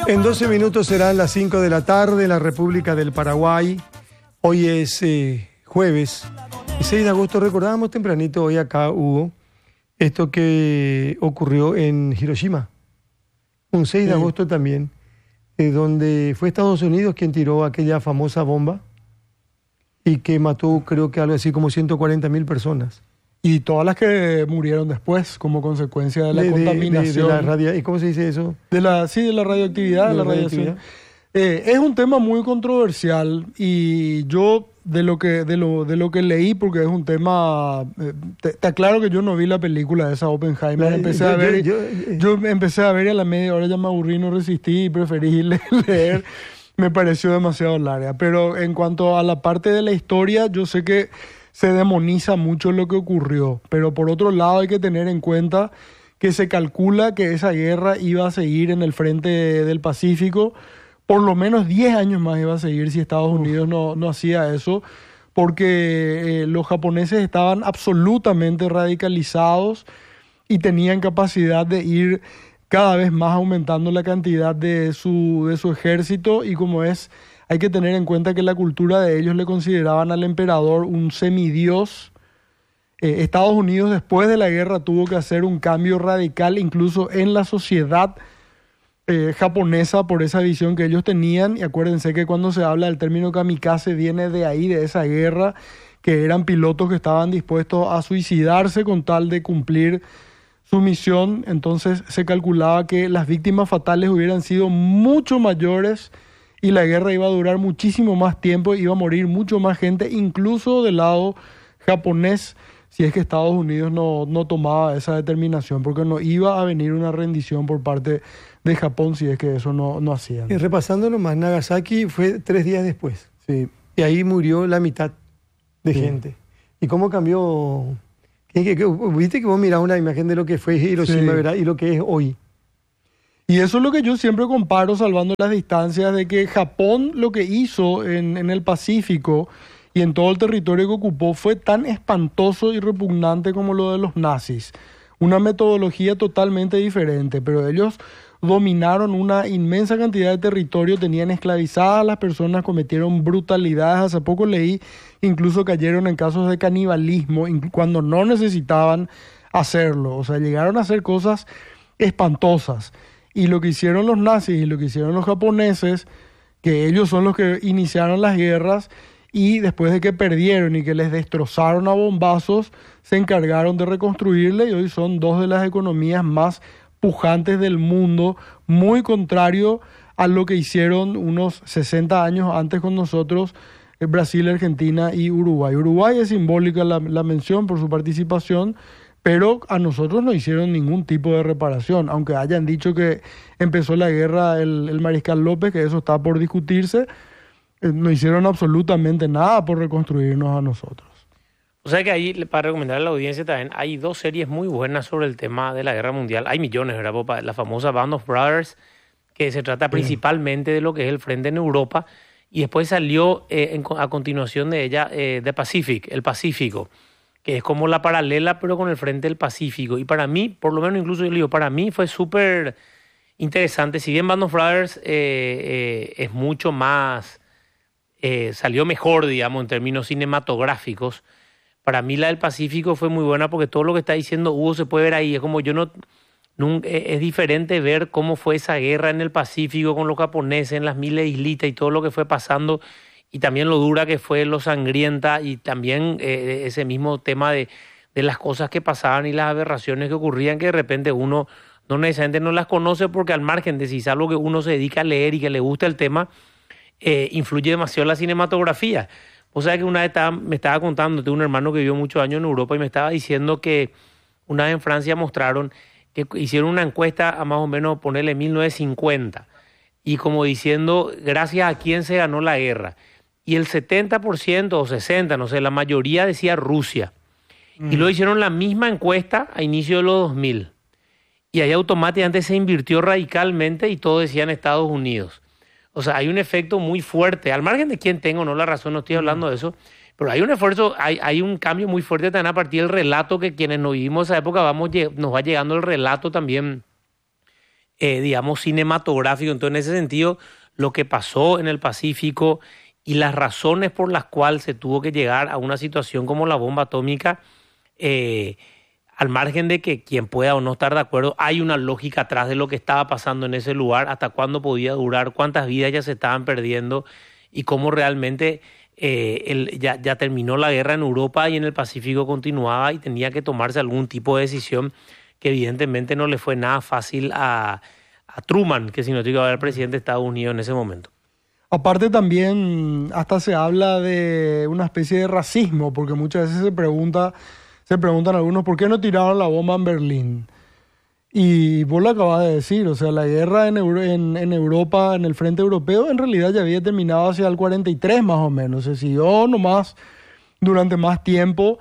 En 12 minutos serán las 5 de la tarde en la República del Paraguay. Hoy es jueves, 6 de agosto. Recordábamos tempranito hoy acá, Hugo, esto que ocurrió en Hiroshima. Un 6 de agosto también, donde fue Estados Unidos quien tiró aquella famosa bomba y que mató, creo que algo así como 140.000 personas. Y todas las que murieron después como consecuencia de la contaminación. ¿Y cómo se dice eso? De la radioactividad, de la radiación. Es un tema muy controversial y yo de lo que leí, porque es un tema... Te aclaro que yo no vi la película de esa Oppenheimer. Yo empecé a ver y a la media hora ya me aburrí, no resistí y preferí leer. Me pareció demasiado larga. Pero en cuanto a la parte de la historia, yo sé que se demoniza mucho lo que ocurrió, pero por otro lado hay que tener en cuenta que se calcula que esa guerra iba a seguir en el frente del Pacífico, por lo menos 10 años más iba a seguir si Estados Unidos no hacía eso, porque los japoneses estaban absolutamente radicalizados y tenían capacidad de ir cada vez más aumentando la cantidad de su ejército, y como hay que tener en cuenta que la cultura de ellos le consideraban al emperador un semidios. Estados Unidos después de la guerra tuvo que hacer un cambio radical incluso en la sociedad japonesa por esa visión que ellos tenían. Y acuérdense que cuando se habla del término kamikaze viene de ahí, de esa guerra, que eran pilotos que estaban dispuestos a suicidarse con tal de cumplir su misión. Entonces se calculaba que las víctimas fatales hubieran sido mucho mayores y la guerra iba a durar muchísimo más tiempo, iba a morir mucho más gente, incluso del lado japonés, si es que Estados Unidos no tomaba esa determinación, porque no iba a venir una rendición por parte de Japón si es que eso no hacían. Y repasando nomás, Nagasaki fue 3 días después. Sí. Y ahí murió la mitad de gente. ¿Y cómo cambió? Viste que vos mirás una imagen de lo que fue Hiroshima, ¿verdad? Y lo que es hoy. Y eso es lo que yo siempre comparo, salvando las distancias, de que Japón lo que hizo en el Pacífico y en todo el territorio que ocupó fue tan espantoso y repugnante como lo de los nazis. Una metodología totalmente diferente, pero ellos dominaron una inmensa cantidad de territorio, tenían esclavizadas a las personas, cometieron brutalidades. Hace poco leí, incluso cayeron en casos de canibalismo cuando no necesitaban hacerlo. O sea, llegaron a hacer cosas espantosas. Y lo que hicieron los nazis y lo que hicieron los japoneses, que ellos son los que iniciaron las guerras, y después de que perdieron y que les destrozaron a bombazos, se encargaron de reconstruirle, y hoy son 2 de las economías más pujantes del mundo, muy contrario a lo que hicieron unos 60 años antes con nosotros, Brasil, Argentina y Uruguay. Uruguay es simbólica la mención por su participación, pero a nosotros no hicieron ningún tipo de reparación, aunque hayan dicho que empezó la guerra el mariscal López, que eso está por discutirse. No hicieron absolutamente nada por reconstruirnos a nosotros. O sea que ahí, para recomendar a la audiencia también, hay 2 series muy buenas sobre el tema de la guerra mundial. Hay millones, ¿verdad? La famosa Band of Brothers, que se trata principalmente de lo que es el frente en Europa, y después salió a continuación de ella The Pacific, el Pacífico, que es como la paralela, pero con el frente del Pacífico. Y para mí, por lo menos incluso yo digo, para mí fue súper interesante. Si bien Band of Brothers es mucho más, salió mejor, digamos, en términos cinematográficos, para mí la del Pacífico fue muy buena, porque todo lo que está diciendo Hugo se puede ver ahí. Es como es diferente ver cómo fue esa guerra en el Pacífico con los japoneses, en las miles de islitas y todo lo que fue pasando, y también lo dura que fue, lo sangrienta, y también ese mismo tema de las cosas que pasaban y las aberraciones que ocurrían, que de repente uno no necesariamente no las conoce, porque al margen de si es algo que uno se dedica a leer y que le gusta el tema, influye demasiado la cinematografía. O sea que una vez me estaba contando, tengo un hermano que vivió muchos años en Europa y me estaba diciendo que una vez en Francia mostraron que hicieron una encuesta a más o menos ponerle 1950, y como diciendo gracias a quién se ganó la guerra. Y el 70% o 60%, no sé, la mayoría decía Rusia. Y luego hicieron la misma encuesta a inicio de los 2000. Y ahí automáticamente se invirtió radicalmente y todos decían Estados Unidos. O sea, hay un efecto muy fuerte, al margen de quién tenga o no la razón, no estoy hablando de eso, pero hay un esfuerzo, hay un cambio muy fuerte también a partir del relato, que quienes no vivimos esa época nos va llegando el relato también digamos, cinematográfico. Entonces, en ese sentido, lo que pasó en el Pacífico y las razones por las cuales se tuvo que llegar a una situación como la bomba atómica, al margen de que quien pueda o no estar de acuerdo, hay una lógica atrás de lo que estaba pasando en ese lugar, hasta cuándo podía durar, cuántas vidas ya se estaban perdiendo y cómo realmente ya terminó la guerra en Europa y en el Pacífico continuaba y tenía que tomarse algún tipo de decisión que evidentemente no le fue nada fácil a Truman, que significaba el presidente de Estados Unidos en ese momento. Aparte también hasta se habla de una especie de racismo, porque muchas veces se preguntan algunos por qué no tiraron la bomba en Berlín. Y vos lo acabas de decir, o sea, la guerra en Europa, en el frente europeo, en realidad ya había terminado hacia el 43 más o menos. Se siguió nomás durante más tiempo.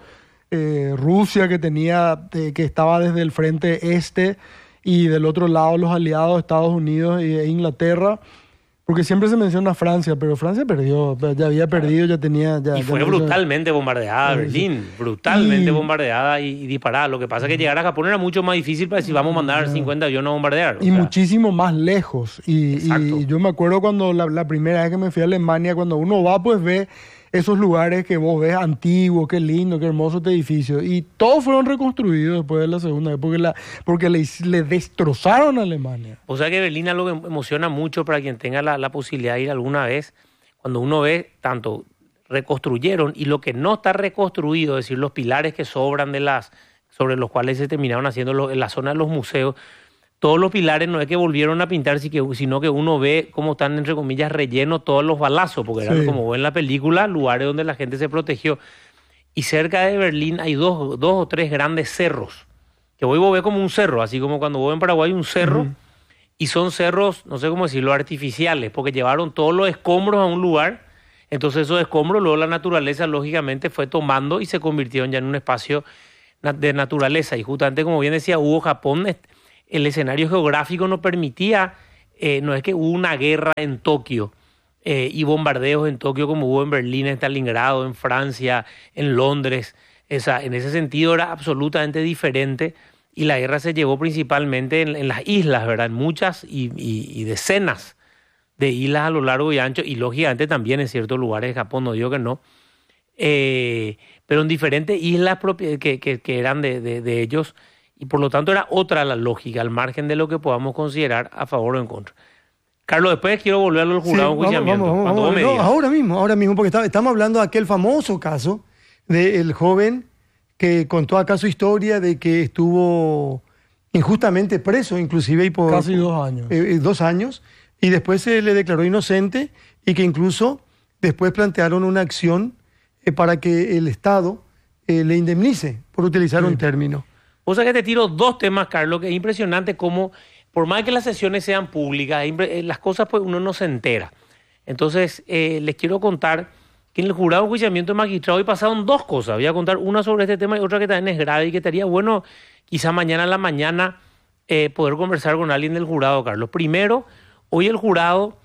Rusia que estaba desde el frente este y del otro lado los aliados Estados Unidos e Inglaterra. Porque siempre se menciona Francia, pero Francia perdió, ya había perdido, ya tenía... Y fue brutalmente bombardeada Berlín, brutalmente bombardeada y disparada. Lo que pasa es que llegar a Japón era mucho más difícil para decir, vamos a mandar 50 aviones a bombardear. Y muchísimo más lejos. Y yo me acuerdo cuando la primera vez que me fui a Alemania, cuando uno va, pues ve esos lugares que vos ves antiguos, qué lindo, qué hermoso este edificio. Y todos fueron reconstruidos después de la Segunda Guerra, porque le destrozaron a Alemania. O sea que Berlín es algo que emociona mucho para quien tenga la posibilidad de ir alguna vez. Cuando uno ve, tanto reconstruyeron y lo que no está reconstruido, es decir, los pilares que sobran sobre los cuales se terminaron haciendo en la zona de los museos, todos los pilares no es que volvieron a pintar, sino que uno ve cómo están, entre comillas, rellenos todos los balazos, porque eran, como ven en la película, lugares donde la gente se protegió. Y cerca de Berlín hay dos o tres grandes cerros, que hoy vos ves como un cerro, así como cuando vos en Paraguay un cerro, y son cerros, no sé cómo decirlo, artificiales, porque llevaron todos los escombros a un lugar, entonces esos escombros luego la naturaleza lógicamente fue tomando y se convirtieron ya en un espacio de naturaleza. Y justamente como bien decía Hugo, Japón, el escenario geográfico no permitía, no es que hubo una guerra en Tokio y bombardeos en Tokio como hubo en Berlín, en Stalingrado, en Francia, en Londres. En ese sentido era absolutamente diferente y la guerra se llevó principalmente en las islas, ¿verdad? En muchas y decenas de islas a lo largo y ancho y lógicamente también en ciertos lugares de Japón, no digo que no, pero en diferentes islas que eran de ellos. Y por lo tanto era otra la lógica, al margen de lo que podamos considerar a favor o en contra. Carlos, después quiero volver al jurado de enjuiciamiento. Ahora mismo, porque estamos hablando de aquel famoso caso del joven que contó acá su historia de que estuvo injustamente preso, inclusive y por casi 2 años. 2 años, y después se le declaró inocente y que incluso después plantearon una acción para que el Estado le indemnice por utilizar un término. O sea que te tiro 2 temas, Carlos, que es impresionante cómo, por más que las sesiones sean públicas, las cosas pues uno no se entera. Entonces, les quiero contar que en el jurado de enjuiciamiento de magistrado hoy pasaron 2 cosas. Voy a contar una sobre este tema y otra que también es grave y que estaría bueno quizá mañana en la mañana poder conversar con alguien del jurado, Carlos. Primero, hoy el jurado,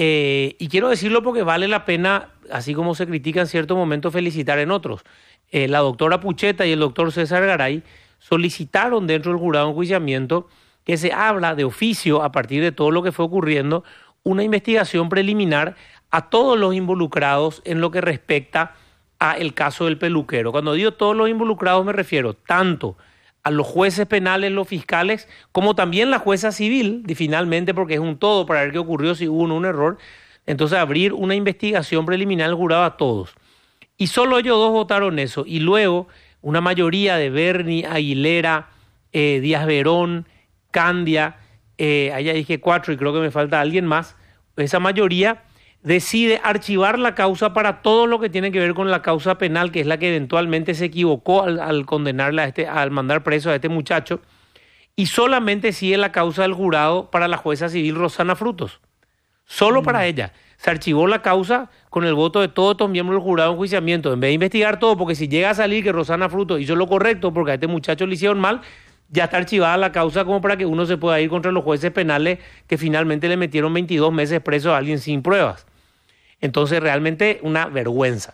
y quiero decirlo porque vale la pena, así como se critica en ciertos momentos, felicitar en otros. La doctora Pucheta y el doctor César Garay solicitaron dentro del jurado de enjuiciamiento que se habla de oficio, a partir de todo lo que fue ocurriendo, una investigación preliminar a todos los involucrados en lo que respecta al caso del peluquero. Cuando digo todos los involucrados me refiero tanto a los jueces penales, los fiscales, como también la jueza civil, finalmente, porque es un todo para ver qué ocurrió, si hubo un error. Entonces abrir una investigación preliminar al jurado a todos. Y solo ellos 2 votaron eso. Y luego una mayoría de Berni, Aguilera, Díaz Verón, Candia, allá dije 4 y creo que me falta alguien más, esa mayoría decide archivar la causa para todo lo que tiene que ver con la causa penal, que es la que eventualmente se equivocó al condenarla al mandar preso a este muchacho, y solamente sigue la causa del jurado para la jueza civil Rosana Frutos. Solo para ella. Se archivó la causa con el voto de todos estos miembros del jurado de enjuiciamiento. En vez de investigar todo, porque si llega a salir que Rosana Frutos hizo lo correcto porque a este muchacho le hicieron mal, ya está archivada la causa como para que uno se pueda ir contra los jueces penales que finalmente le metieron 22 meses preso a alguien sin pruebas. Entonces, realmente una vergüenza.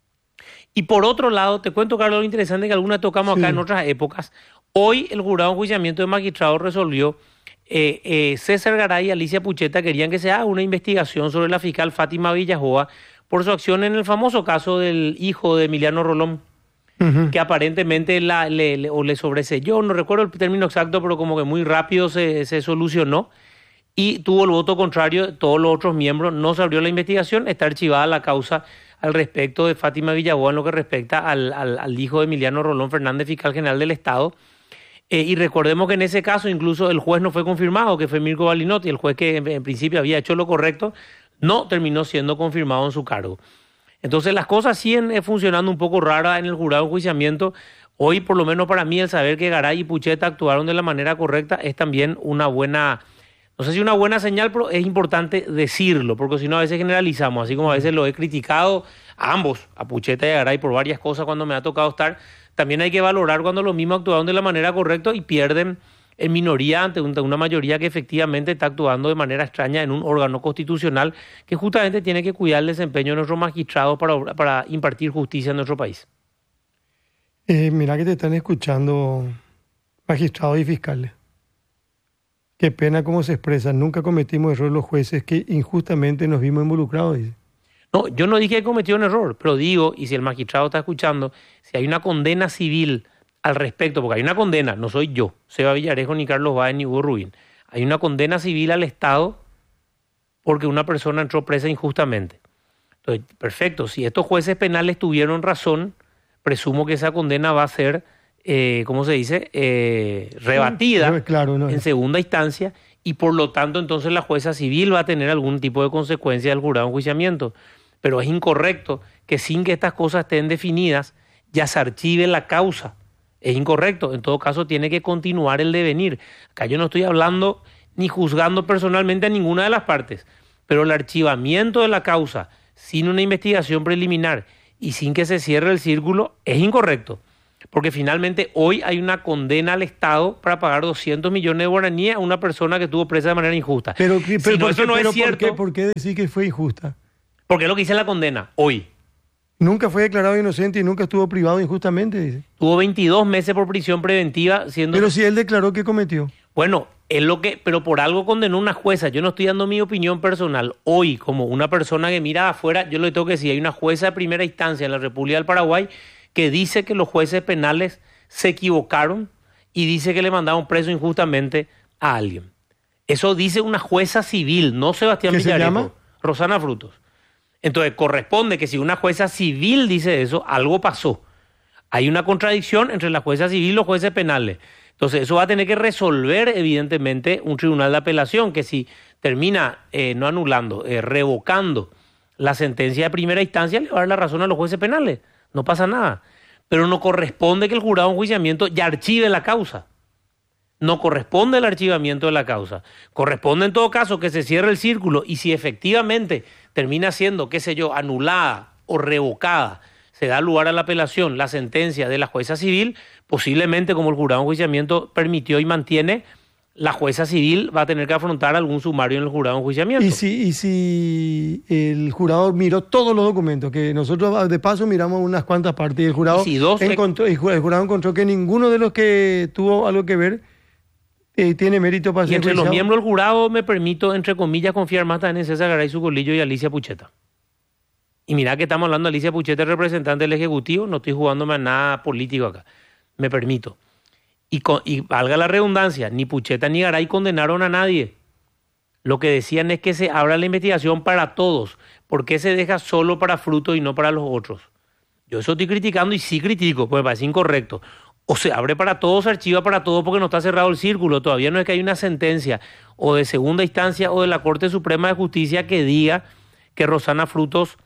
Y por otro lado, te cuento, Carlos, lo interesante que alguna tocamos acá en otras épocas. Hoy el jurado de enjuiciamiento de magistrados resolvió César Garay y Alicia Pucheta querían que se haga una investigación sobre la fiscal Fátima Villajoa por su acción en el famoso caso del hijo de Emiliano Rolón, que aparentemente le sobreseyó, no recuerdo el término exacto, pero como que muy rápido se solucionó y tuvo el voto contrario de todos los otros miembros. No se abrió la investigación, está archivada la causa al respecto de Fátima Villajoa en lo que respecta al hijo de Emiliano Rolón Fernández, fiscal general del Estado. Y recordemos que en ese caso incluso el juez no fue confirmado, que fue Mirko Balinotti, el juez que en principio había hecho lo correcto, no terminó siendo confirmado en su cargo. Entonces las cosas siguen funcionando un poco raras en el jurado de enjuiciamiento. Hoy, por lo menos para mí, el saber que Garay y Pucheta actuaron de la manera correcta es también una buena, no sé si una buena señal, pero es importante decirlo, porque si no a veces generalizamos, así como a veces lo he criticado a ambos, a Pucheta y a Garay, por varias cosas cuando me ha tocado estar. También hay que valorar cuando los mismos actuaron de la manera correcta y pierden en minoría ante una mayoría que efectivamente está actuando de manera extraña en un órgano constitucional que justamente tiene que cuidar el desempeño de nuestros magistrados para impartir justicia en nuestro país. Mira que te están escuchando magistrados y fiscales. Qué pena cómo se expresan. Nunca cometimos error los jueces que injustamente nos vimos involucrados, dice. No, yo no dije que cometió un error, pero digo, y si el magistrado está escuchando, si hay una condena civil al respecto, porque hay una condena, no soy yo, Seba Villarejo, ni Carlos Báez, ni Hugo Rubín, hay una condena civil al Estado porque una persona entró presa injustamente. Entonces, perfecto, si estos jueces penales tuvieron razón, presumo que esa condena va a ser, ¿cómo se dice?, rebatida en segunda instancia, y por lo tanto entonces la jueza civil va a tener algún tipo de consecuencia del jurado de enjuiciamiento. Pero es incorrecto que sin que estas cosas estén definidas ya se archive la causa. Es incorrecto. En todo caso tiene que continuar el devenir. Acá yo no estoy hablando ni juzgando personalmente a ninguna de las partes, pero el archivamiento de la causa sin una investigación preliminar y sin que se cierre el círculo es incorrecto. Porque finalmente hoy hay una condena al Estado para pagar 200 millones de guaraníes a una persona que estuvo presa de manera injusta. Pero eso no es cierto. ¿Por qué decir que fue injusta? Porque es lo que dice la condena hoy. Nunca fue declarado inocente y nunca estuvo privado injustamente, dice. Tuvo 22 meses por prisión preventiva siendo... Pero si él declaró que cometió. Bueno, es lo que... Pero por algo condenó una jueza. Yo no estoy dando mi opinión personal. Hoy, como una persona que mira afuera, yo le tengo que decir, hay una jueza de primera instancia en la República del Paraguay que dice que los jueces penales se equivocaron y dice que le mandaron preso injustamente a alguien. Eso dice una jueza civil, no Sebastián Villarejo. ¿Qué se llama? Rosana Frutos. Entonces corresponde que si una jueza civil dice eso, algo pasó. Hay una contradicción entre la jueza civil y los jueces penales. Entonces eso va a tener que resolver evidentemente un tribunal de apelación que si termina no anulando, revocando la sentencia de primera instancia, le va a dar la razón a los jueces penales. No pasa nada. Pero no corresponde que el jurado de enjuiciamiento ya archive la causa. No corresponde el archivamiento de la causa. Corresponde en todo caso que se cierre el círculo y si efectivamente termina siendo, qué sé yo, anulada o revocada, se da lugar a la apelación, la sentencia de la jueza civil, posiblemente como el jurado de enjuiciamiento permitió y mantiene, la jueza civil va a tener que afrontar algún sumario en el jurado de enjuiciamiento. Y si el jurado miró todos los documentos, que nosotros de paso miramos unas cuantas partes, y el jurado, el jurado encontró que ninguno de los que tuvo algo que ver tiene mérito para ser Y entre los miembros del jurado me permito, entre comillas, confiar más también en César Garay Sucolillo y Alicia Pucheta. Y mirá que estamos hablando de Alicia Pucheta, representante del Ejecutivo, no estoy jugándome a nada político acá. Me permito. Y valga la redundancia, ni Pucheta ni Garay condenaron a nadie. Lo que decían es que se abra la investigación para todos. ¿Por qué se deja solo para Frutos y no para los otros? Yo eso estoy criticando y sí critico, pues me parece incorrecto. O se abre para todos, se archiva para todos porque no está cerrado el círculo. Todavía no es que hay una sentencia o de segunda instancia o de la Corte Suprema de Justicia que diga que Rosana Frutos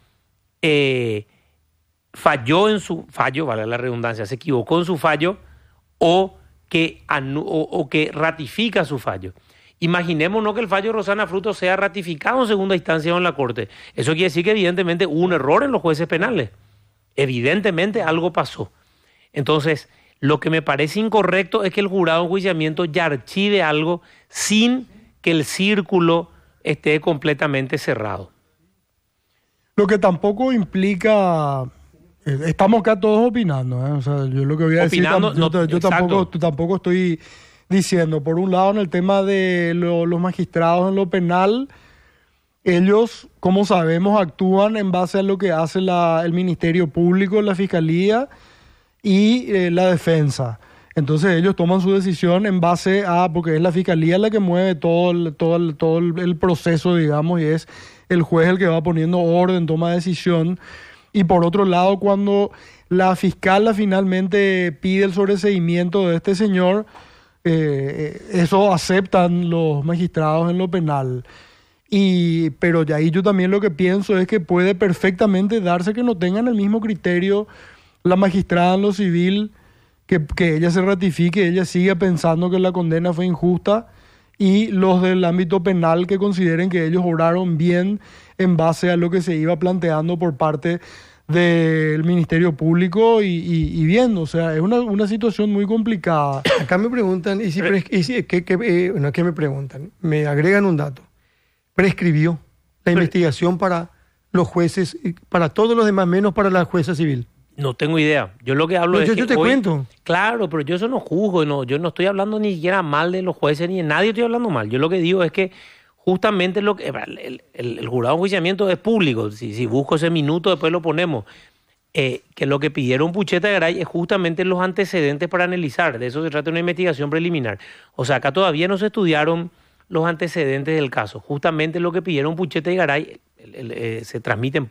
falló en su fallo, vale la redundancia, se equivocó en su fallo o que ratifica su fallo. Imaginémonos que el fallo de Rosana Frutos sea ratificado en segunda instancia o en la Corte. Eso quiere decir que evidentemente hubo un error en los jueces penales. Evidentemente algo pasó. Entonces, lo que me parece incorrecto es que el jurado de enjuiciamiento ya archive algo sin que el círculo esté completamente cerrado. Lo que tampoco implica... Estamos acá todos opinando, ¿eh? O sea, yo lo que voy a decir... Yo tampoco estoy diciendo, por un lado, en el tema de los magistrados en lo penal, ellos, como sabemos, actúan en base a lo que hace el Ministerio Público, la Fiscalía y la Defensa. Entonces ellos toman su decisión en base a, porque es la Fiscalía la que mueve todo el proceso, digamos, y es el juez el que va poniendo orden, toma decisión. Y por otro lado, cuando la fiscala finalmente pide el sobreseimiento de este señor, eso aceptan los magistrados en lo penal. Pero ya ahí yo también lo que pienso es que puede perfectamente darse que no tengan el mismo criterio la magistrada en lo civil, que ella se ratifique, ella siga pensando que la condena fue injusta, y los del ámbito penal que consideren que ellos obraron bien en base a lo que se iba planteando por parte del Ministerio Público y bien, o sea, es una situación muy complicada. Acá me preguntan, ¿qué me preguntan? Me agregan un dato. Prescribió la investigación para los jueces, para todos los demás, menos para la jueza civil. No tengo idea. Yo lo que hablo es yo te hoy, cuento. Claro, pero yo eso no juzgo. No, yo no estoy hablando ni siquiera mal de los jueces ni de nadie estoy hablando mal. Yo lo que digo es que justamente el jurado de enjuiciamiento es público. Si busco ese minuto, después lo ponemos. Que lo que pidieron Pucheta y Garay es justamente los antecedentes para analizar. De eso se trata una investigación preliminar. O sea, acá todavía no se estudiaron los antecedentes del caso. Justamente lo que pidieron Pucheta y Garay se transmite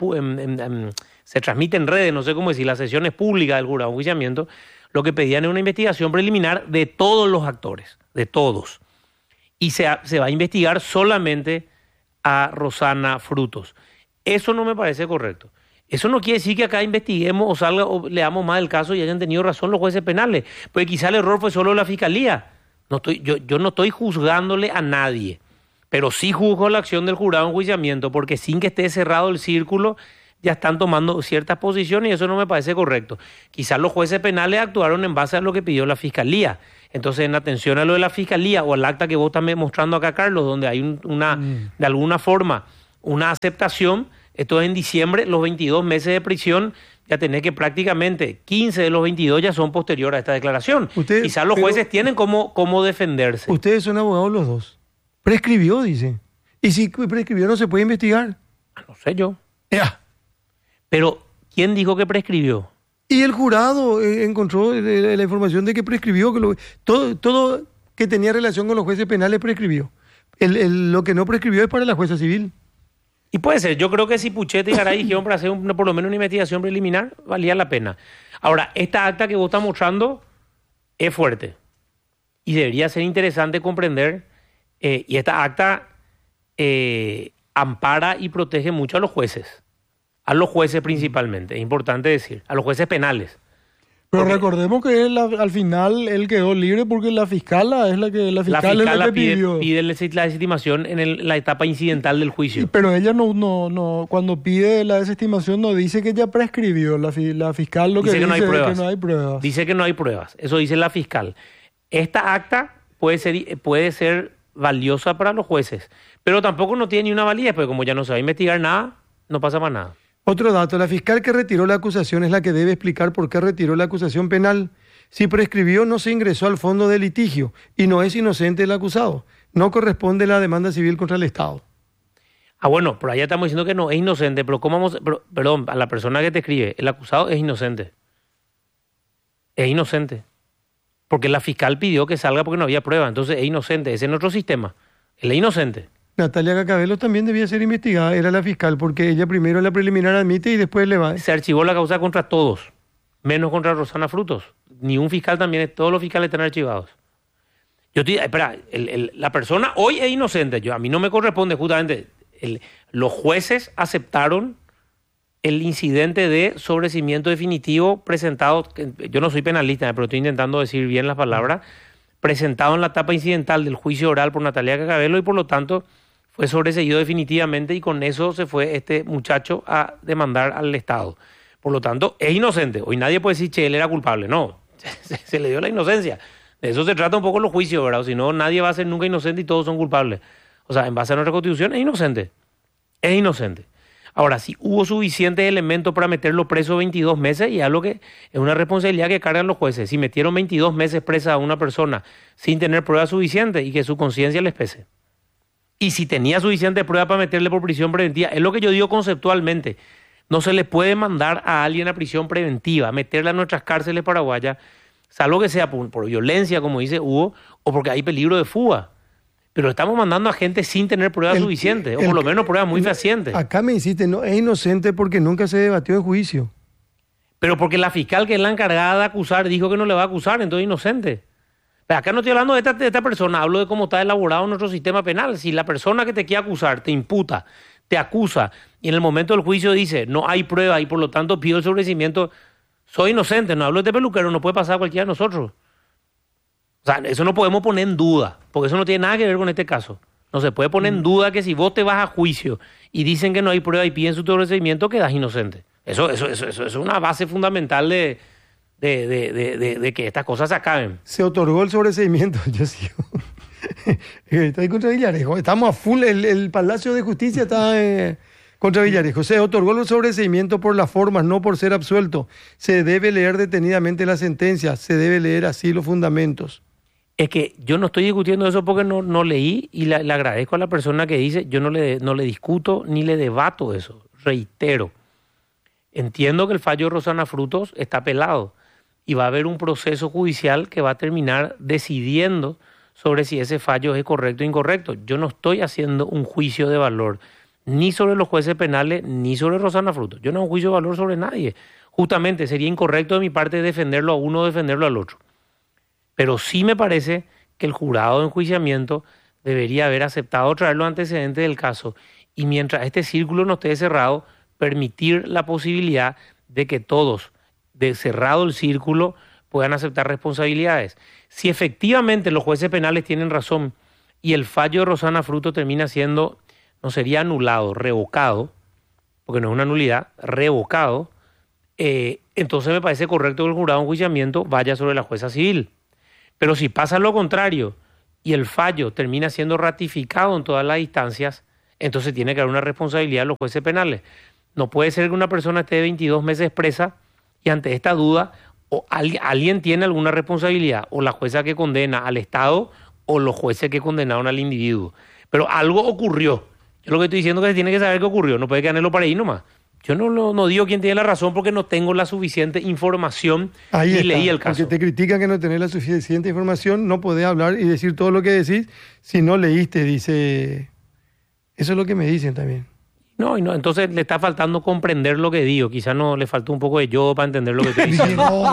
en redes, no sé cómo decir, las sesiones públicas del jurado de enjuiciamiento. Lo que pedían es una investigación preliminar de todos los actores, de todos. Y se va a investigar solamente a Rosana Frutos. Eso no me parece correcto. Eso no quiere decir que acá investiguemos o leamos más el caso y hayan tenido razón los jueces penales, porque quizá el error fue solo de la Fiscalía. Yo no estoy juzgándole a nadie, pero sí juzgo la acción del jurado de enjuiciamiento, porque sin que esté cerrado el círculo ya están tomando ciertas posiciones y eso no me parece correcto. Quizás los jueces penales actuaron en base a lo que pidió la Fiscalía. Entonces, en atención a lo de la Fiscalía o al acta que vos estás mostrando acá, Carlos, donde hay de alguna forma una aceptación, esto es en diciembre, los 22 meses de prisión, ya tenés que prácticamente 15 de los 22 ya son posteriores a esta declaración. Quizás los jueces tienen cómo defenderse. Ustedes son abogados los dos. Prescribió, dice. Y si prescribió no se puede investigar. No sé yo. Ya. Pero, ¿quién dijo que prescribió? Y el jurado encontró la información de que prescribió, que todo que tenía relación con los jueces penales prescribió. Lo que no prescribió es para la jueza civil. Y puede ser, yo creo que si Pucheta y Garay dijeron para hacer por lo menos una investigación preliminar, valía la pena. Ahora, esta acta que vos estás mostrando es fuerte. Y debería ser interesante comprender, y esta acta ampara y protege mucho a los jueces. A los jueces principalmente, es importante decir, a los jueces penales. Pero recordemos que al final él quedó libre porque la fiscala es la que pide la desestimación en la etapa incidental del juicio. Pero ella no cuando pide la desestimación no dice que ya prescribió. La fiscal lo dice que no dice hay pruebas. es que no hay pruebas. Dice que no hay pruebas. Eso dice la fiscal. Esta acta puede ser valiosa para los jueces, pero tampoco no tiene ni una validez, porque como ya no se va a investigar nada, no pasa más nada. Otro dato, la fiscal que retiró la acusación es la que debe explicar por qué retiró la acusación penal. Si prescribió, no se ingresó al fondo de litigio y no es inocente el acusado. No corresponde la demanda civil contra el Estado. Bueno, por allá estamos diciendo que no es inocente, pero perdón, a la persona que te escribe, el acusado es inocente. Es inocente. Porque la fiscal pidió que salga porque no había prueba, entonces es inocente. Ese es nuestro sistema. Él es inocente. Natalia Cacabelos también debía ser investigada, era la fiscal, porque ella primero en la preliminar admite y después le va. Se archivó la causa contra todos, menos contra Rosana Frutos. Ni un fiscal también, todos los fiscales están archivados. La persona hoy es inocente, a mí no me corresponde justamente. Los jueces aceptaron el incidente de sobreseimiento definitivo presentado, yo no soy penalista, pero estoy intentando decir bien las palabras, presentado en la etapa incidental del juicio oral por Natalia Cacabelos y por lo tanto fue sobreseído definitivamente y con eso se fue este muchacho a demandar al Estado. Por lo tanto, es inocente. Hoy nadie puede decir que él era culpable. No, se le dio la inocencia. De eso se trata un poco los juicios, ¿verdad? O si no, nadie va a ser nunca inocente y todos son culpables. O sea, en base a nuestra Constitución, es inocente. Es inocente. Ahora, si hubo suficientes elementos para meterlo preso 22 meses, y es algo que es una responsabilidad que cargan los jueces. Si metieron 22 meses presa a una persona sin tener pruebas suficientes y que su conciencia les pese. Y si tenía suficiente prueba para meterle por prisión preventiva, es lo que yo digo conceptualmente. No se le puede mandar a alguien a prisión preventiva, meterla en nuestras cárceles paraguayas, salvo que sea por violencia, como dice Hugo, o porque hay peligro de fuga. Pero estamos mandando a gente sin tener pruebas suficientes, o por lo menos pruebas muy fehacientes. Acá me insiste, no, es inocente porque nunca se debatió en juicio. Pero porque la fiscal que es la encargada de acusar dijo que no le va a acusar, entonces es inocente. Pero acá no estoy hablando de esta persona, hablo de cómo está elaborado nuestro sistema penal. Si la persona que te quiere acusar te imputa, te acusa, y en el momento del juicio dice, no hay prueba y por lo tanto pido el sobreseimiento, soy inocente, no hablo de peluquero, no puede pasar a cualquiera de nosotros. O sea, eso no podemos poner en duda, porque eso no tiene nada que ver con este caso. No se puede poner en duda que si vos te vas a juicio y dicen que no hay prueba y piden su sobreseimiento, quedas inocente. Eso es una base fundamental de que estas cosas se acaben. Se otorgó el sobreseimiento, yo sigo. Estoy contra Villarejo. Estamos a full, el Palacio de Justicia está contra Villarejo. Se otorgó el sobreseimiento por las formas, no por ser absuelto. Se debe leer detenidamente la sentencia, se debe leer así los fundamentos. Es que yo no estoy discutiendo eso porque no leí y le agradezco a la persona que dice, yo no le discuto ni le debato eso. Reitero, entiendo que el fallo de Rosana Frutos está apelado y va a haber un proceso judicial que va a terminar decidiendo sobre si ese fallo es correcto o incorrecto. Yo no estoy haciendo un juicio de valor ni sobre los jueces penales ni sobre Rosana Frutos. Yo no hago un juicio de valor sobre nadie. Justamente sería incorrecto de mi parte defenderlo a uno o defenderlo al otro. Pero sí me parece que el jurado de enjuiciamiento debería haber aceptado traer los antecedentes del caso y mientras este círculo no esté cerrado, permitir la posibilidad de que todos, de cerrado el círculo, puedan aceptar responsabilidades. Si efectivamente los jueces penales tienen razón y el fallo de Rosana Frutos termina siendo, no sería anulado, revocado, porque no es una nulidad, revocado, entonces me parece correcto que el jurado de enjuiciamiento vaya sobre la jueza civil. Pero si pasa lo contrario y el fallo termina siendo ratificado en todas las instancias, entonces tiene que haber una responsabilidad de los jueces penales. No puede ser que una persona esté 22 meses presa y ante esta duda o alguien tiene alguna responsabilidad, o la jueza que condena al Estado o los jueces que condenaron al individuo. Pero algo ocurrió. Yo lo que estoy diciendo es que se tiene que saber qué ocurrió, no puede quedarlo para ahí nomás. Yo no digo quién tiene la razón porque no tengo la suficiente información y leí el caso. Porque te critican que no tenés la suficiente información, no podés hablar y decir todo lo que decís si no leíste, dice. Eso es lo que me dicen también. No, entonces le está faltando comprender lo que digo. Quizás no le faltó un poco de yo para entender lo que estoy diciendo.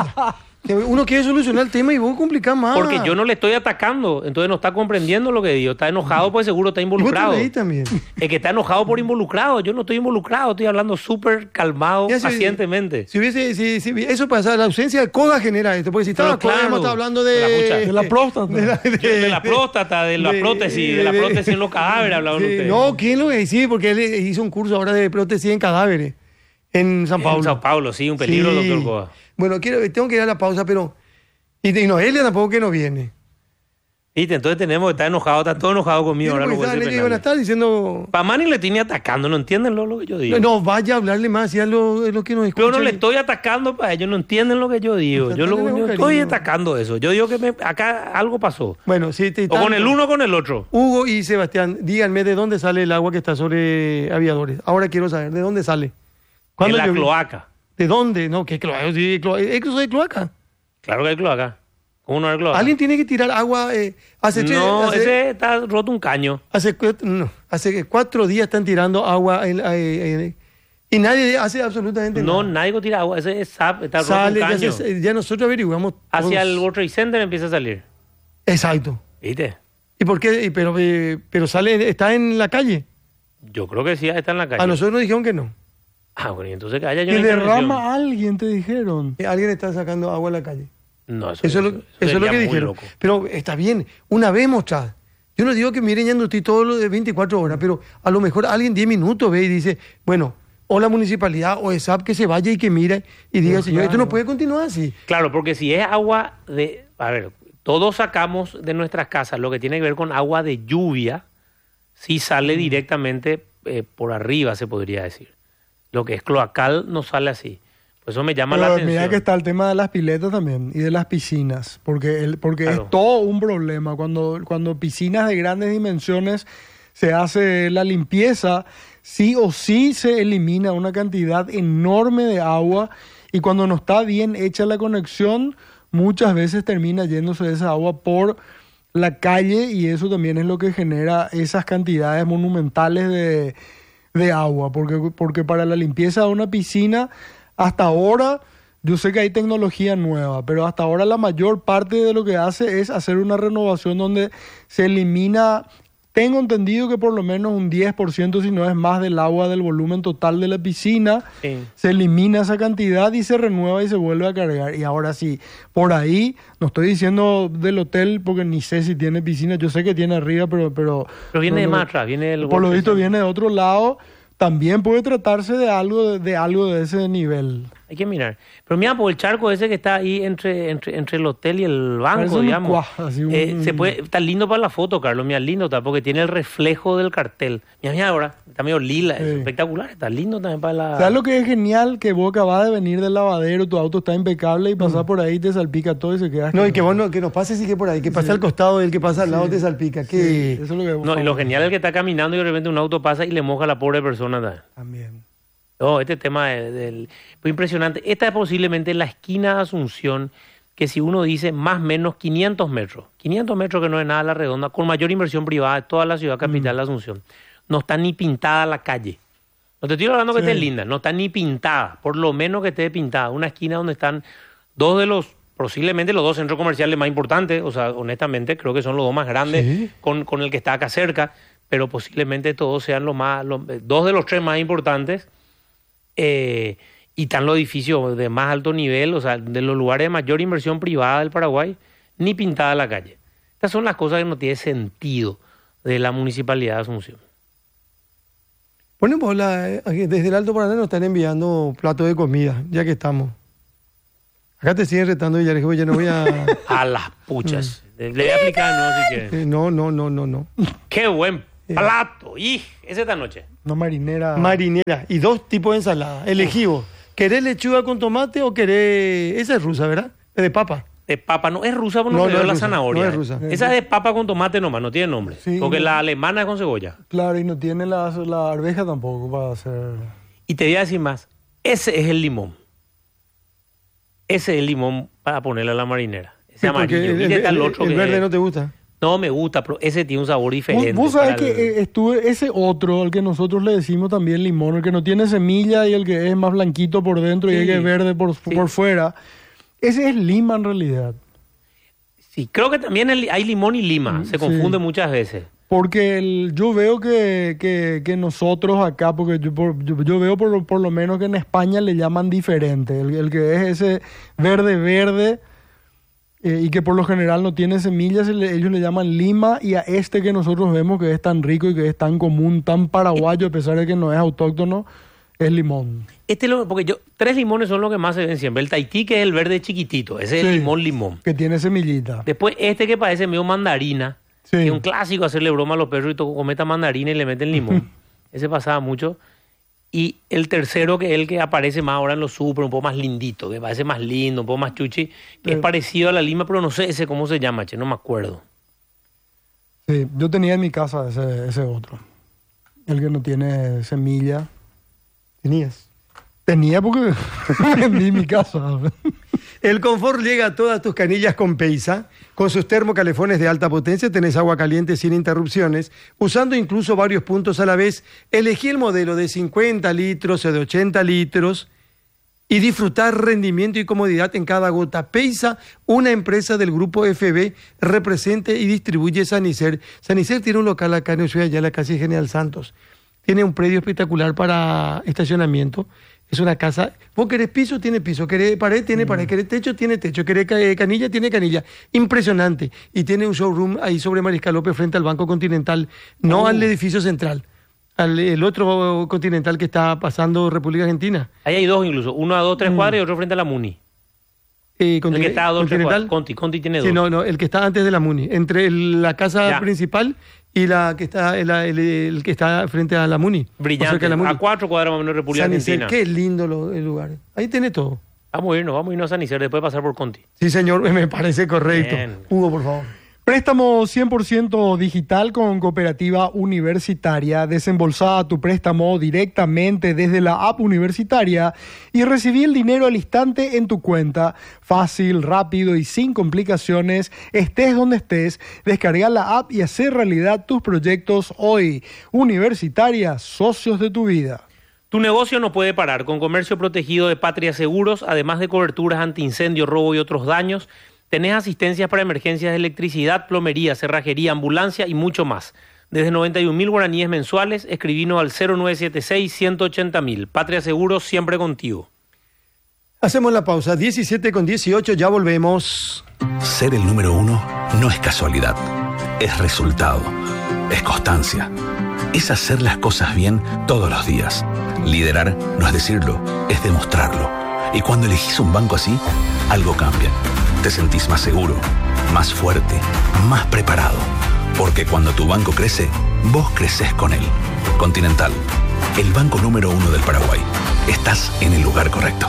Uno quiere solucionar el tema y vos complicás más. Porque yo no le estoy atacando, entonces no está comprendiendo lo que digo. Está enojado porque seguro está involucrado. ¿Y vos te leí también? Es que está enojado por involucrado. Yo no estoy involucrado, estoy hablando súper calmado, pacientemente. Si eso pasa, la ausencia de coda genera esto. Porque si estaba claro, está hablando de la próstata. De la próstata, de la prótesis, de la prótesis en los cadáveres hablaban ustedes. No, ¿quién lo dice? Sí, porque él hizo un curso ahora de prótesis en cadáveres. En San Paulo. En San Paulo, sí, un peligro, sí. Doctor Coa. Bueno, tengo que ir a la pausa, pero... Y Noelia tampoco que no viene. ¿Viste? Entonces tenemos que estar enojado, está todo enojado conmigo. Ahora no van a estar diciendo... Pamani le tiene atacando, ¿no entienden lo que yo digo? No, vaya a hablarle más, ya lo que nos escucha. Yo no le estoy atacando para ellos, no entienden lo que yo digo. Yo estoy atacando eso. Yo digo que acá algo pasó. Bueno, sí. O con el uno o con el otro. Hugo y Sebastián, díganme de dónde sale el agua que está sobre Aviadores. Ahora quiero saber, ¿de dónde sale? De la cloaca. ¿De dónde? No, ¿qué cloaca? ¿Es de cloaca? Claro que hay cloaca. ¿Cómo no hay cloaca? Alguien tiene que tirar agua. Ese está roto un caño. Hace 4 días están tirando agua y nadie hace absolutamente nada. No, nadie tira agua. Ese es SAP, está roto un caño. Ya nosotros averiguamos. Hacia el World Trade Center empieza a salir. Exacto. ¿Viste? ¿Y por qué? Pero está en la calle. Yo creo que sí está en la calle. A nosotros nos dijeron que no. Bueno, y entonces que haya yo que derrama a alguien, te dijeron. Alguien está sacando agua a la calle. No, eso es lo que dijeron. Loco. Pero está bien, una vez mostrada. Yo no digo que miren ya no estoy todo lo de 24 horas, pero a lo mejor alguien 10 minutos ve y dice, bueno, o la municipalidad o ESAP que se vaya y que mire y diga, señor, esto no puede continuar así. Claro, porque si es agua de... A ver, todos sacamos de nuestras casas lo que tiene que ver con agua de lluvia, si sale directamente por arriba, se podría decir. Lo que es cloacal no sale así. Por eso me llama la Pero atención. mira que está el tema de las piletas también y de las piscinas, porque Claro. es todo un problema. Cuando piscinas de grandes dimensiones se hace la limpieza, sí o sí se elimina una cantidad enorme de agua, y cuando no está bien hecha la conexión, muchas veces termina yéndose esa agua por la calle, y eso también es lo que genera esas cantidades monumentales de agua, porque para la limpieza de una piscina, hasta ahora, yo sé que hay tecnología nueva, pero hasta ahora la mayor parte de lo que hace es hacer una renovación donde se elimina, tengo entendido que por lo menos un 10%, si no es más, del agua del volumen total de la piscina. Sí. Se elimina esa cantidad y se renueva y se vuelve a cargar. Y ahora sí, por ahí, no estoy diciendo del hotel porque ni sé si tiene piscina, yo sé que tiene arriba, pero Pero viene de no, más atrás, viene del por lo World visto Trade viene de otro lado. También puede tratarse de algo de ese nivel. Hay que mirar. Pero mira, por el charco ese que está ahí entre el hotel y el Parece banco, un digamos. cuajo, así Está lindo para la foto, Carlos. Mira, lindo está, porque tiene el reflejo del cartel. Mira ahora, está medio lila, es Sí. espectacular. Está lindo también para la... ¿Sabes lo que es genial? Que vos acabas de venir del lavadero, tu auto está impecable y pasás por ahí, te salpica todo y se queda... No, y que vos no, que nos pase sí que por ahí, que pase al costado y el que pasa al lado te salpica. Sí, Que eso es lo que vos No, y lo favor- genial es que está caminando y de repente un auto pasa y le moja a la pobre persona también. También. No, este tema fue impresionante. Esta es posiblemente la esquina de Asunción, que si uno dice más o menos 500 metros, 500 metros que no es nada a la redonda, con mayor inversión privada de toda la ciudad capital de Asunción. No está ni pintada la calle. No te estoy hablando que Sí. esté linda, no está ni pintada, por lo menos que esté pintada. Una esquina donde están posiblemente los dos centros comerciales más importantes, o sea, honestamente creo que son los dos más grandes, Sí. con el que está acá cerca, pero posiblemente todos sean dos de los tres más importantes. Y están los edificios de más alto nivel, o sea, de los lugares de mayor inversión privada del Paraguay, ni pintada la calle. Estas son las cosas que no tienen sentido de la Municipalidad de Asunción. bueno, pues desde el Alto Paraná nos están enviando platos de comida, ya que estamos. Acá te siguen retando y ya dije, oye, no voy a... A las puchas. Le voy a explicar, ¿no? Si quieres. No. ¡Qué buen plato! ¡Y! Ese esta noche. Una marinera... Marinera y 2 tipos de ensalada. Elegí vos. ¿Querés lechuga con tomate o querés... Esa es rusa, ¿verdad? Es de papa. De papa, no es rusa, porque No, no, no es la rusa, zanahoria. no es rusa. Esa es de papa con tomate nomás, no tiene nombre. Sí, porque no. la alemana es con cebolla. Claro, y no tiene la arveja tampoco para hacer... Y te voy a decir más, ese es el limón. Ese es el limón para ponerle a la marinera. Ese Sí, porque amarillo. Y está el otro el que verde no te gusta. no me gusta, pero ese tiene un sabor diferente. Vos sabés para que estuve ese otro, al que nosotros le decimos también limón, el que no tiene semilla y el que es más blanquito por dentro y Sí, el que es verde por fuera. Ese es lima en realidad. Sí, creo que también hay limón y lima. Se confunde muchas veces. Porque yo veo que nosotros acá, porque yo veo por lo menos que en España le llaman diferente. El que es ese verde, y que por lo general no tiene semillas, ellos le llaman lima, y a este que nosotros vemos que es tan rico y que es tan común, tan paraguayo, a pesar de que no es autóctono, es limón. Porque 3 limones son los que más se ven siempre. El Tahití, que es el verde chiquitito. Ese es Sí. el limón. Que tiene semillita. Después este que parece medio mandarina. Sí. Que es un clásico hacerle broma a los perros y cometa mandarina y le meten limón. Ese pasaba mucho. Y el tercero, que es el que aparece más ahora en los super, un poco más lindito, que parece más lindo, un poco más chuchi, que es parecido a la lima, pero no sé ese cómo se llama, che, no me acuerdo. Sí, yo tenía en mi casa ese otro. El que no tiene semilla. Tenías. Tenía porque vendí mi casa. El confort llega a todas tus canillas con Peisa. Con sus termocalefones de alta potencia tenés agua caliente sin interrupciones, usando incluso varios puntos a la vez. Elegí el modelo de 50 litros o de 80 litros y disfrutar rendimiento y comodidad en cada gota. Peisa, una empresa del grupo FB, representa y distribuye Sanicer. Sanicer tiene un local acá en Ushuaia, ya la calle General Santos. Tiene un predio espectacular para estacionamiento. Es una casa. Vos querés piso, tiene piso. Querés pared, tiene pared. Querés techo, tiene techo. Querés canilla, tiene canilla. Impresionante. Y tiene un showroom ahí sobre Mariscal López frente al Banco Continental. No al edificio central. El otro Continental que está pasando República Argentina. Ahí hay 2 incluso. Uno a 2, 3 cuadras y otro frente a la Muni. El que está a 2 Continental. Conti tiene 2. Sí, no, el que está antes de la Muni, entre la casa Ya. principal y la que está el que está frente a la Muni. Brillante. cerca de la Muni. A 4 cuadras más o menos de República San Isidro, Argentina. qué lindo el lugar. Ahí tiene todo. Vamos a irnos a San Isidro después de pasar por Conti. Sí, señor, me parece correcto. Bien. Hugo, por favor. Préstamo 100% digital con Cooperativa Universitaria. Desembolsá tu préstamo directamente desde la app universitaria y recibí el dinero al instante en tu cuenta. Fácil, rápido y sin complicaciones. Estés donde estés, descarga la app y hacer realidad tus proyectos hoy. Universitaria, socios de tu vida. Tu negocio no puede parar. Con comercio protegido de Patria Seguros, además de coberturas antiincendio, robo y otros daños, tenés asistencias para emergencias de electricidad, plomería, cerrajería, ambulancia y mucho más. Desde 91.000 guaraníes mensuales, escribinos al 0976-180.000. Patria Seguros, siempre contigo. Hacemos la pausa, 17:18, ya volvemos. Ser el número 1 no es casualidad, es resultado, es constancia, es hacer las cosas bien todos los días. Liderar no es decirlo, es demostrarlo. Y cuando elegís un banco así, algo cambia. Te sentís más seguro, más fuerte, más preparado. Porque cuando tu banco crece, vos creces con él. Continental, el banco número 1 del Paraguay. Estás en el lugar correcto.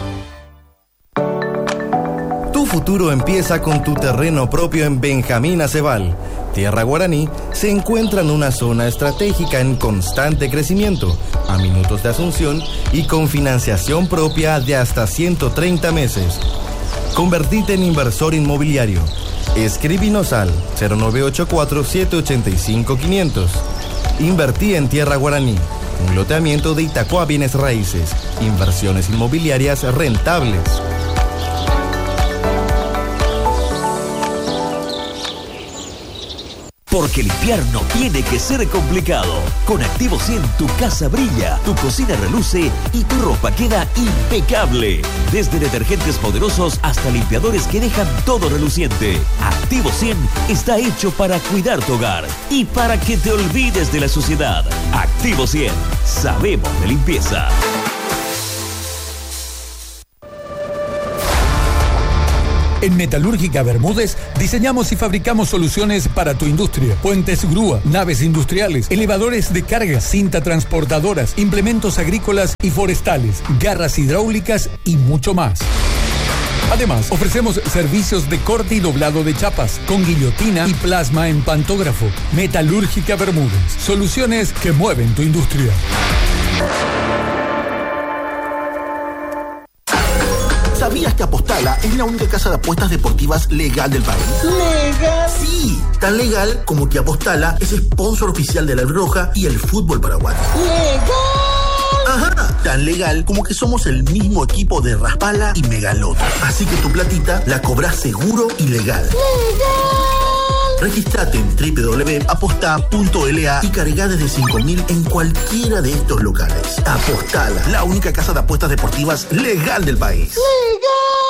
Tu futuro empieza con tu terreno propio en Benjamín Aceval. Tierra Guaraní se encuentra en una zona estratégica en constante crecimiento, a minutos de Asunción y con financiación propia de hasta 130 meses. Convertite en inversor inmobiliario. Escríbinos al 0984-785-500. Invertí en Tierra Guaraní. Un loteamiento de Itacua Bienes Raíces. Inversiones inmobiliarias rentables. Porque limpiar no tiene que ser complicado. Con Activo 100 tu casa brilla, tu cocina reluce y tu ropa queda impecable. Desde detergentes poderosos hasta limpiadores que dejan todo reluciente. Activo 100 está hecho para cuidar tu hogar y para que te olvides de la suciedad. Activo 100. Sabemos de limpieza. En Metalúrgica Bermúdez diseñamos y fabricamos soluciones para tu industria. Puentes grúa, naves industriales, elevadores de carga, cinta transportadoras, implementos agrícolas y forestales, garras hidráulicas y mucho más. Además, ofrecemos servicios de corte y doblado de chapas, con guillotina y plasma en pantógrafo. Metalúrgica Bermúdez, soluciones que mueven tu industria. ¿Sabías que Apostala es la única casa de apuestas deportivas legal del país? ¿Legal? Sí, tan legal como que Apostala es sponsor oficial de la Roja y el fútbol paraguayo. ¡Legal! Ajá, tan legal como que somos el mismo equipo de Raspala y Megalota. Así que tu platita la cobras seguro y legal. ¡Legal! Registrate en www.aposta.la y carga desde 5.000 en cualquiera de estos locales. Apostala, la única casa de apuestas deportivas legal del país. ¡Legal!